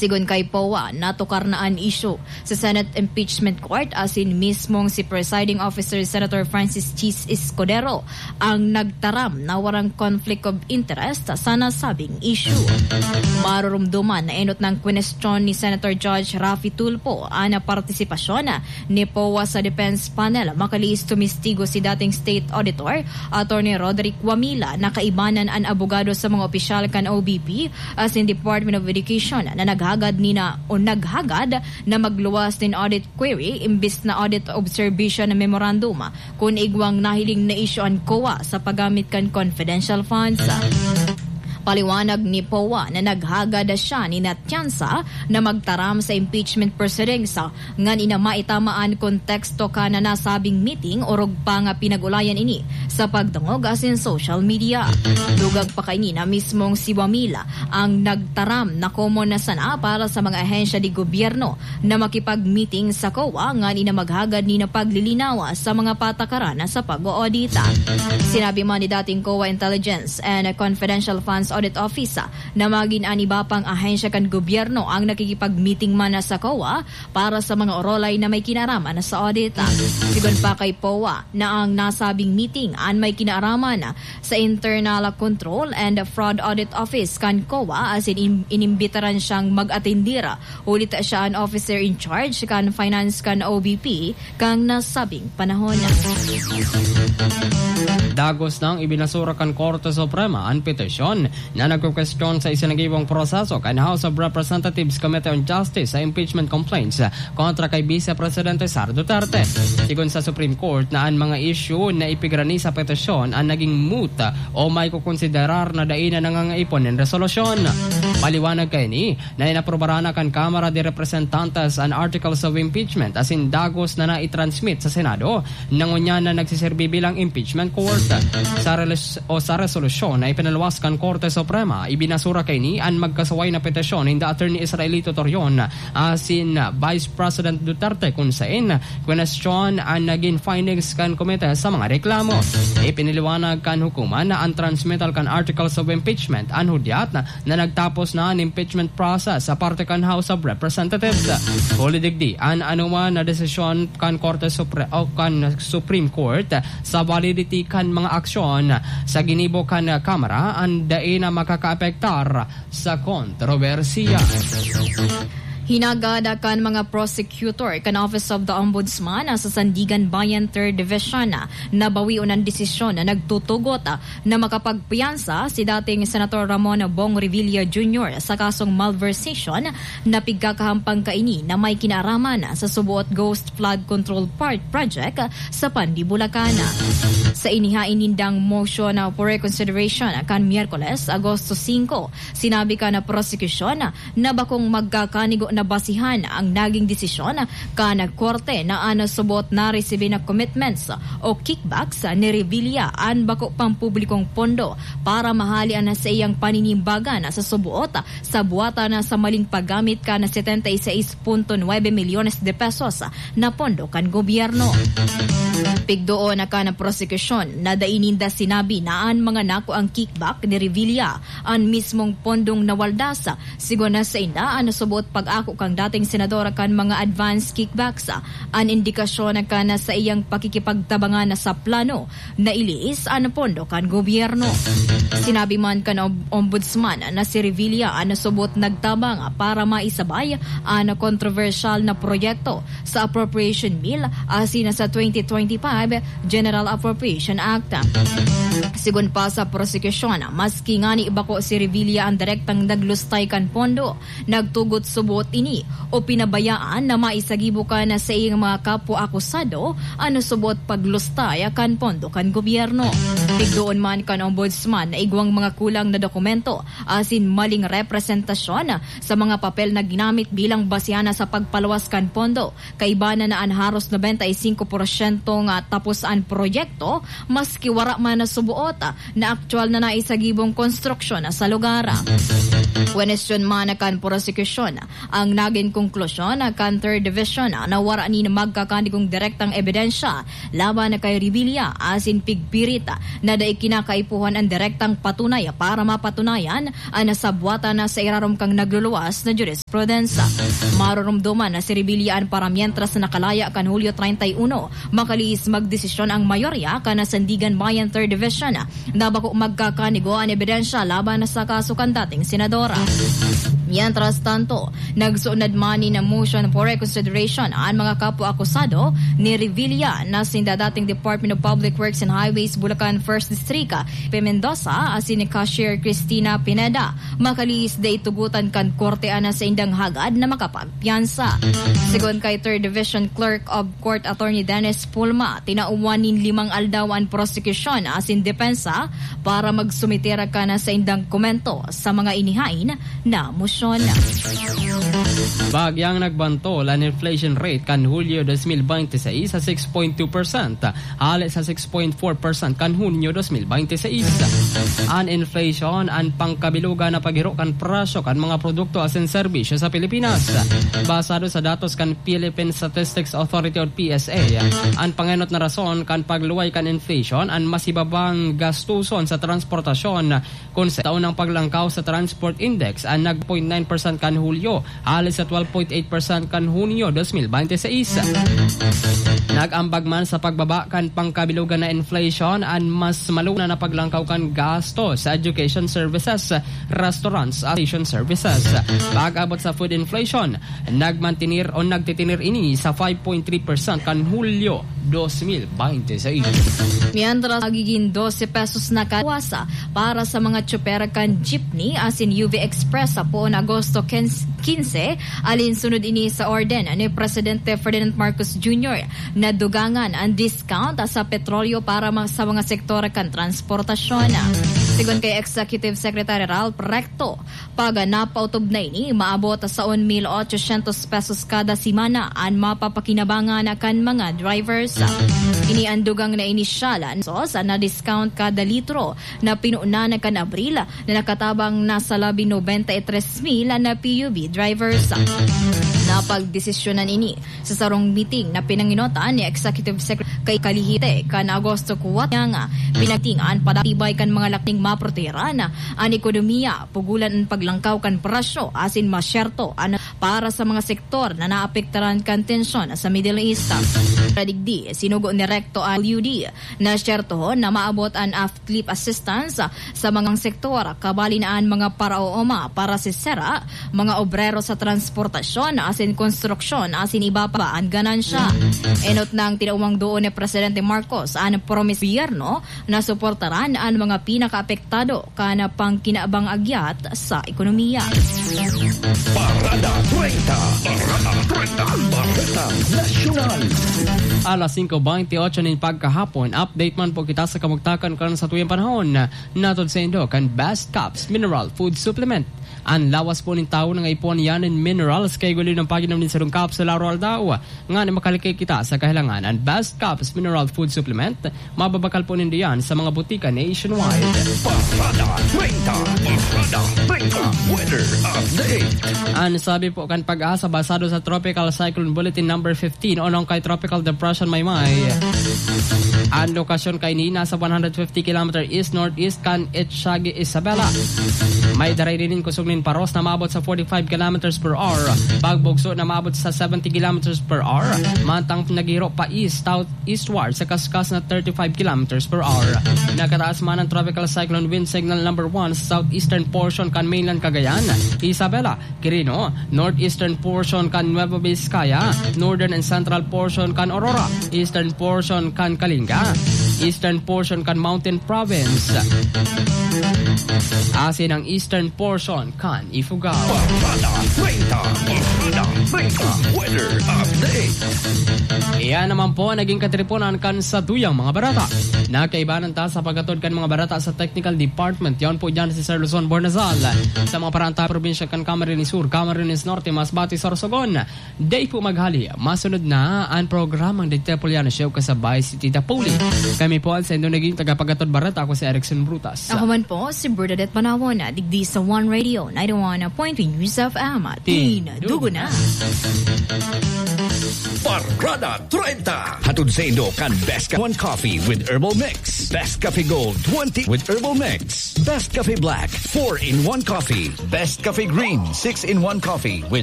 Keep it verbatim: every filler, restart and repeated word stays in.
Sigon kay P O A, natukar na an issue sa Senate Impeachment Court asin mismong si Presiding Officer Senator Francis Chis Escudero ang nagtaram na warang conflict of interest sa nasabing issue. Marurumduman na enot ng question ni Senator Judge Raffy Tulfo ang partisipasyon ni P O A sa defense panel makaliis tumistigo si dating State Auditor Attorney Roderick Wamila na kaibanan ang abogado sa mga opisyal kan O B P as in Department of Education na naghagad nina o naghagad na magluwas din audit query imbis na audit observation na memorandum kung igwang nahiling na issue ang C O A sa paggamit kan confidential funds. Paliwanag ni P O A na naghagad siya ni Natyansa na magtaram sa impeachment proceedings ngan ina maitamaan konteksto ka na nasabing meeting o rugpa nga pinagulayan ini sa pagdungog as in social media. Dugag pa kay ni na mismong si Wamila ang nagtaram na common na sana para sa mga ahensya di gobyerno na makipag-meeting sa C O A ngan ina maghagad ni na paglilinawa sa mga patakaran sa pag-audita. Sinabi man ni dating C O A Intelligence and Confidential Funds Audit Office na maging aniba pang ahensya kan gobyerno ang nakikipag-meeting man sa C O A para sa mga orolay na may kinaraman sa audit. Sigon pa kay P O A na ang nasabing meeting an may kinaraman sa Internal Control and Fraud Audit Office kan C O A as in inimbitaran siyang mag-atendira ulit siya ang officer in charge kan finance kan O B P kang nasabing panahon. Dagos nang ibinasura kan Korte Suprema ang petisyon na nagkukwestiyon sa isinagibong proseso kan House of Representatives Committee on Justice sa impeachment complaints kontra kay Vice Presidente Sara Duterte. Sigon sa Supreme Court na ang mga issue na ipigrani sa petisyon ang naging moot o may kukonsiderar na daina nangangaipon ng resolusyon. Paliwanag kay ni na inaprobaran na kan Kamara de Representantes ang articles of impeachment as in dagos na na-transmit sa Senado nangunya na nagsiserbi bilang impeachment court. Sa, reles- o sa resolusyon na ipinalawas kan Korte Suprema, ibinasura kay ni ang magkasaway na petisyon ni Attorney Israelito Torion asin Vice President Duterte kung saan question ang naging findings kan komite sa mga reklamo. Ipiniliwanag kan hukuman na ang transmittal kan articles of impeachment ang hudyat na, na nagtapos na ang impeachment process sa parte kan House of Representatives. Holidigdi ang anuman na desisyon kan Korte Supre- o kan Supreme Court sa validity kan mga aksyon sa ginibo kan Kamara ang dain na makakaapektar sa kontrobersiya. Hinagad kan mga prosecutor kan Office of the Ombudsman sa Sandigan Bayan third Division na bawion ang desisyon na nagtutugot na makapagpiyansa si dating Senator Ramon Bong Revilla Junior sa kasong malversation na pigkakahampang kaini na may kinaraman sa subuot Ghost Flood Control Part Project sa Pandi, Bulacan. Sa inihainindang motion for reconsideration kan Miyerkules, Agosto five, sinabi ka na prosecution na bakong magkakanigo na basihan ang naging desisyon kana korte na ana subot na resibe na commitments o kickbacks ni Revilla an bako pang publikong pondo para mahalian na sa iyang paninimbagan sa subuot sa buwata na sa maling paggamit ka na seventy-six point nine milyones de pesos na pondo kan gobyerno. Pigdoon na ka na prosecution na daininda sinabi na an mga nako ang kickback ni Revilla an mismong pondong nawaldasa sigon na sa inda an subot pag ako kang dating senadora kan mga advance kickbacks an indikasyon na kana sa iyang pakikipagtabangan na sa plano na iliis an pondo kan gobyerno. Sinabi man kan ombudsman na si Revilla an subot nagtabang para maisabay an controversial na proyekto sa appropriation bill asin sa twenty twenty-five General Appropriation Act. Sigon pa sa prosecution, maski nga ni ibako si Revilla ang direktang naglustay kan pondo, nagtugot subot ini o pinabayaan na maisagibo ka na sa iyang mga kapwa-akusado ano subot paglustay kan pondo kan gobyerno. Tigdoon man kan ombudsman na igwang mga kulang na dokumento asin maling representasyon sa mga papel na ginamit bilang basihana sa pagpalawas kan pondo, kaibana na ang haros ninety-five percent itong uh, tapusan proyekto maski wara man na subuot uh, na aktual na naisagibong konstruksyon uh, sa lugar. Question man kan prosecution ang naging konklusyon uh, kan third Division uh, na wara ni magkakandigong direktang ebidensya laban na kay Revilla asin pigpirit uh, na daig kinakaipuhan ang direktang patunay uh, para mapatunayan ang uh, nasabwatan na uh, sa irarom kang nagluluwas na jurisprudence. Marurumduman na si Revilla para mientras na nakalaya kan Hulyo thirty-one, makaliis magdesisyon ang mayorya kan Sandigan Bayan third Division na bako magkakanigo ang ebidensya laban sa kaso kan dating senadora. Mientras tanto, nagsuunad mani na motion for reconsideration ang mga kapwa-akusado ni Revilla na sinda dating Department of Public Works and Highways Bulacan first District P. Mendoza asin ni Cashier Cristina Pineda makaliis da itugutan kan korte ana sa indang hagad na makapagpiyansa. Sigon kay third Division Clerk of Court Attorney Dennis Pulma, tinauwanin limang aldawan prosecution asin depensa para magsumitira ka na sa indang komento sa mga inihain na motion. Bagyang nagbantol ang inflation rate kan Hulyo twenty twenty-six sa six point two percent, halit sa six point four percent kan Hunyo twenty twenty-six. Ang inflation ang pangkabilugan na paghiro kan presyo kan mga produkto asin serbisyo sa Pilipinas. Basado sa datos kan Philippine Statistics Authority o P S A, ang pangenot na rason kan pagluway kan inflation ang masibabang gastuson sa transportasyon kung sa taon ng paglangkaw sa Transport Index ang nag zero point nine percent kan Hulyo, halit sa twelve point eight percent kan Hunyo twenty twenty-six. Nag-ambag man sa pagbaba kan pangkabilugan na inflation ang mas maluna na paglangkaw kan gasto sa education services, restaurants at station services. Pag-abot sa food inflation, nagmantinir o nagtitinir ini sa five point three percent kan Hulyo twenty twenty-six. Mientras magiging twelve pesos na kawasa para sa mga tsuper kan jeepney asin U V Express sa poon Agosto fifteen, alin sunod ini sa orden ni Presidente Ferdinand Marcos Junior na dugangan ang discount sa petrolyo para sa mga sektor kan transportasyon. Sigon kay Executive Secretary Ralph Recto, pag napautob na ini, maabot sa one thousand eight hundred pesos kada simana ang mapapakinabangan kan mga drivers. Ini ang dugang na inisyalan so sa na-discount kada litro na pinuuna na kan Abril na nakatabang nasa labi ninety-three mil na P U V drivers. Napagdesisyonan ini sa sarong meeting na pinanginotan ni Executive Secretary kay Kalihite kan Agosto fourth nga pinagtingan padatibay kan mga laking maproteran ang ekonomiya, pugulan ang paglangkaw kan presyo asin masyerto an para sa mga sektor na naapektaran kan tensyon sa Middle East. Radigdi, sinugo ni Recto L U D na syertohon na maabot ang aftlip assistance sa mga sektor kabali na ang mga paraoma para si Sera, mga obrero sa transportasyon asin konstruksyon asin iba pa ang ganansya. Enot ng tinawang doon ni Presidente Marcos ang promise biyerno na suportaran ang mga pinakaapektado kana pang kinaabang agyat sa ekonomiya. Parada thirty, Parada thirty, Parada Nacional. Alas five twenty-eight nin pagkahapon, update man po kita sa kamugtakan karon sa tuyang panahon. Natod sa indo kan Best Cups Mineral Food Supplement. Ang lawas po ng tao ng ipon yan in minerals kay guli ng paginom din sa rong cup sa laro aldaw. Nga na makalikay kita sa kahilangan ang Best Cups Mineral Food Supplement. Mababakal po nindo yan sa mga butika nationwide. Parada thirty, Parada thirty, Weather Update. Ang sabi po kan pag-asa basado sa Tropical Cyclone Bulletin number fifteen o nung kay Tropical Depression Maymay. Ang lokasyon kay ni nasa one hundred fifty kilometers east-northeast kan Etchagi, Isabela. May daray rin kusog nin Paros na maabot sa forty-five kilometers per hour. Bagbogso na maabot sa seventy kilometers per hour. Mantang naghiro pa east, south, eastward sa kaskas na thirty-five kilometers per hour. Nakataas man ang Tropical Cyclone Wind Signal number one sa southeastern portion kan mainland Cagayan, Isabela, Quirino, northeastern portion kan Nueva Vizcaya, northern and central portion kan Aurora, eastern portion kan Kalinga, eastern portion kan Mountain Province, asin ang eastern portion kan Ifugao. Parada thirty, Parada thirty, Weather Update. Yan naman po naging katripunan kan sa tuyang mga barata. Nakaibanan ta sa pagkatod kan mga barata sa technical department. Yan po dyan si Sir Luzon Bornazal. Sa mga paranta probinsya kan Camarines Sur, Camarines Norte, Masbate, Sorsogon. Day po maghali. Masunod na ang programang Dite Poliana Show kasabay si Tita Puli. Kami po sa Indo naging tagapagkatod barata. Ako si Erickson Brutas. Ako man po si Bernadette Panawon. Digdi sa One Radio ninety-one point three News F M. Tina Dugo na. Parada thirty. Hatod sa Indo kan Best One Coffee with Herbal Mix. Best Cafe Gold twenty with Herbal Mix. Best Cafe Black four in one coffee. Best Cafe Green six in one coffee with